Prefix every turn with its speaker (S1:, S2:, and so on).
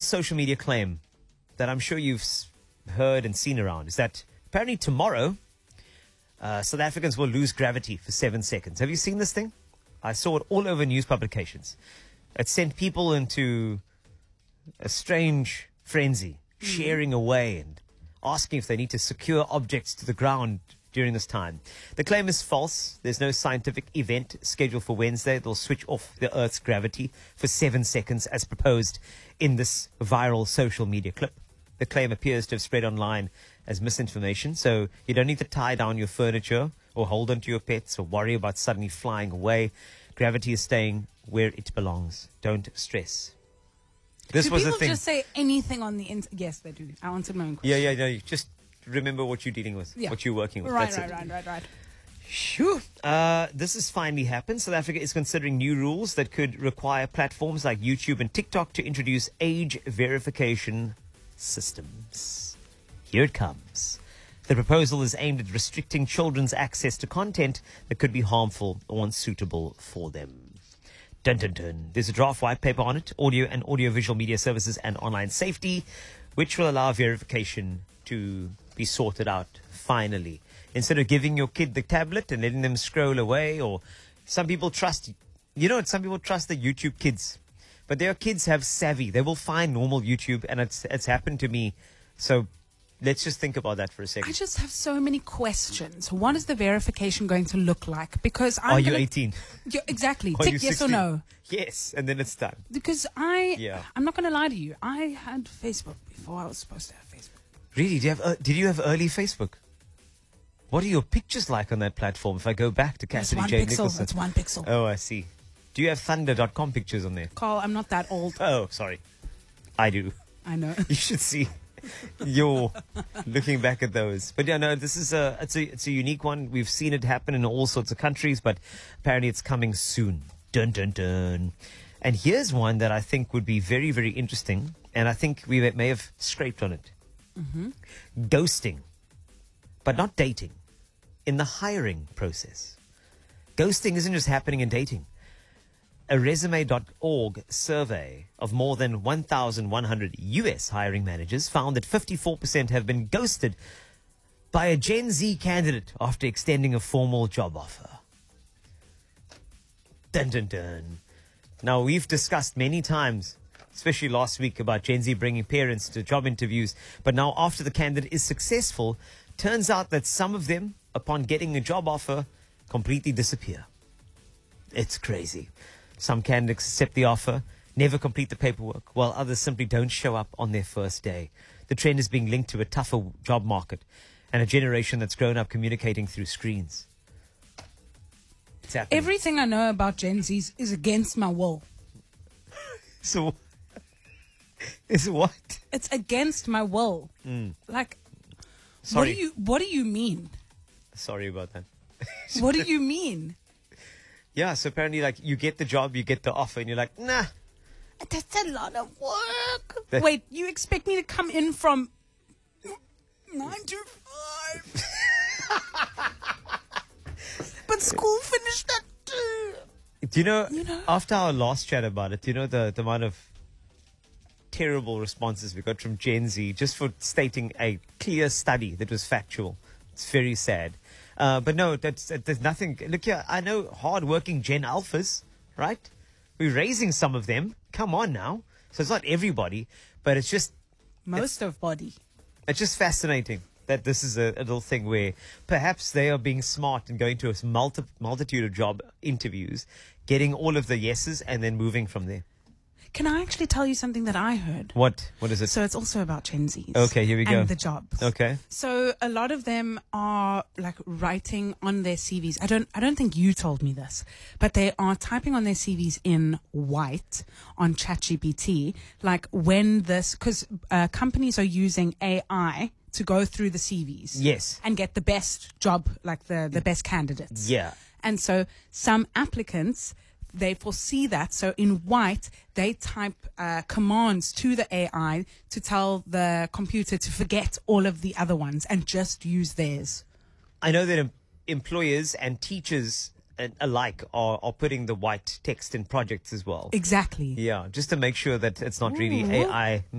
S1: social media claim that I'm sure you've heard and seen around is that apparently tomorrow, South Africans will lose gravity for 7 seconds. Have you seen this thing? I saw it all over news publications. It sent people into a strange frenzy, shearing away and asking if they need to secure objects to the ground during this time. The claim is false. There's no scientific event scheduled for Wednesday. They'll switch off the Earth's gravity for 7 seconds as proposed in this viral social media clip. The claim appears to have spread online as misinformation, so you don't need to tie down your furniture or hold onto your pets or worry about suddenly flying away. Gravity is staying where it belongs. Don't stress. This
S2: Do
S1: was the
S2: people
S1: thing.
S2: just say anything on the internet? Yes, they do. I answered my own question.
S1: Yeah. You just remember what you're dealing with, what you're working with.
S2: Right,
S1: That's it.
S2: right.
S1: Phew. This has finally happened. South Africa is considering new rules that could require platforms like YouTube and TikTok to introduce age verification systems. Here it comes. The proposal is aimed at restricting children's access to content that could be harmful or unsuitable for them. Dun, dun, dun. There's a draft white paper on it, audio and audiovisual media services and online safety, which will allow verification to be sorted out finally. Instead of giving your kid the tablet and letting them scroll away, or some people trust the YouTube kids. But their kids have savvy. They will find normal YouTube, and it's happened to me. So let's just think about that for a second.
S2: I just have so many questions. What is the verification going to look like? Because
S1: Are you 18?
S2: Yeah, exactly.
S1: Are you
S2: Tick yes
S1: 16?
S2: or no.
S1: Yes, and then it's done.
S2: Because I'm not going to lie to you. I had Facebook before I was supposed to have Facebook.
S1: Really? Did you have early Facebook? What are your pictures like on that platform? If I go back to Cassidy J. Nicholson.
S2: It's 1 pixel.
S1: Oh, I see. Do you have thunder.com pictures on there?
S2: Carl, I'm not that old.
S1: Oh, sorry. I do.
S2: I know.
S1: You should see you're looking back at those. But yeah, no, this is it's a unique one. We've seen it happen in all sorts of countries, but apparently it's coming soon. Dun, dun, dun. And here's one that I think would be very, very interesting, and I think we may have scraped on it. Ghosting, but not dating, in the hiring process. Ghosting isn't just happening in dating. A resume.org survey of more than 1,100 US hiring managers found that 54% have been ghosted by a Gen Z candidate after extending a formal job offer. Dun, dun, dun. Now, we've discussed many times, especially last week, about Gen Z bringing parents to job interviews. But now, after the candidate is successful, turns out that some of them, upon getting a job offer, completely disappear. It's crazy. Some candidates accept the offer, never complete the paperwork, while others simply don't show up on their first day. The trend is being linked to a tougher job market and a generation that's grown up communicating through screens. It's happening.
S2: Everything I know about Gen Zs is against my will.
S1: So, is what?
S2: It's against my will. Like,
S1: Sorry.
S2: what do you mean?
S1: Sorry about that.
S2: What do you mean?
S1: Yeah, so apparently, like, you get the job, you get the offer, and you're like, nah.
S2: That's a lot of work.
S1: That-
S2: Wait, you expect me to come in from 9 to 5? But school finished at 2.
S1: Do you know,
S2: You know?
S1: after our last chat about it, do you know the amount of terrible responses we got from Gen Z just for stating a clear study that was factual? It's very sad. But no, there's nothing. Look here, I know hard-working Gen Alphas, right? We're raising some of them. Come on now. So it's not everybody, but it's just
S2: Of body.
S1: it's just fascinating that this is a little thing where perhaps they are being smart and going to a multitude of job interviews, getting all of the yeses and then moving from there.
S2: Can I actually tell you something that I heard?
S1: What is it?
S2: So it's also about Gen Zs.
S1: Okay, here we go.
S2: And the jobs.
S1: Okay.
S2: So a lot of them are like writing on their CVs. I don't think you told me this, but they are typing on their CVs in white on ChatGPT. Like when because companies are using AI to go through the CVs.
S1: Yes.
S2: And get the best job, like the best candidates.
S1: Yeah.
S2: And so some applicants, they foresee that. So in white, they type commands to the AI to tell the computer to forget all of the other ones and just use theirs.
S1: I know that employers and teachers alike are putting the white text in projects as well.
S2: Exactly.
S1: Yeah, just to make sure that it's not really
S2: Ooh.
S1: AI